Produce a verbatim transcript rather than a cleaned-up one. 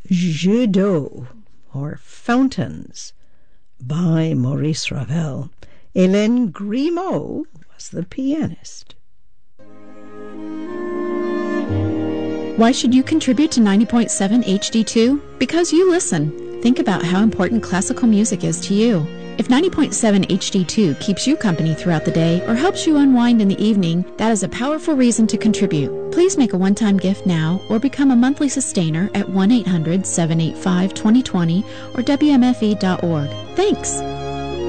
Jeux d'eau, or Fountains, by Maurice Ravel. Hélène Grimaud was the pianist. Why should you contribute to ninety point seven H D two? Because you listen. Think about how important classical music is to you. If ninety point seven H D two keeps you company throughout the day or helps you unwind in the evening, that is a powerful reason to contribute. Please make a one-time gift now or become a monthly sustainer at one eight hundred, seven eight five, two zero two zero or W M F E dot org. Thanks!